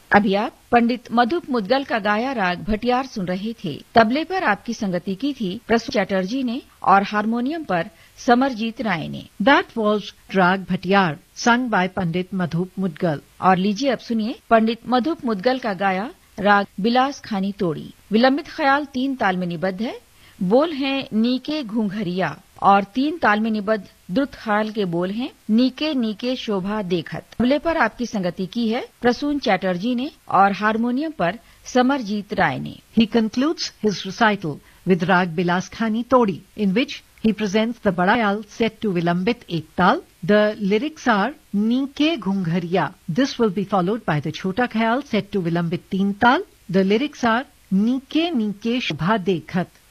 अभी आप पंडित मधुप मुद्गल का गाया राग भटियार सुन रहे थे। तबले पर आपकी संगति की थी प्रसून चटर्जी ने और हारमोनियम पर समरजीत राय ने। That was Rag Bhatiyar, sung by Pandit Madhup Mudgal. और लीजिए अब सुनिए पंडित मधुप मुद्गल का गाया राग बिलास खानी तोड़ी। विलंबित ख्याल 3 ताल में निबद्ध है। बोल हैं नीके घूंघरिया और 3 ताल में निबद्ध द्रुत ख्याल के बोल हैं नीके नीके शोभा देखत। तबले पर आपकी संगति की है प्रसून चटर्जी ने और हारमोनियम पर समरजीत राय ने। He concludes his recital with Rag Bilas Khani Todi, in which he presents the Bada Khayal set to Vilambit Ektal. The lyrics are Nike Ghunghariya. This will be followed by the Chota Khayal set to Vilambit Teen Tal. The lyrics are Nike Nike Shobha Dekhat.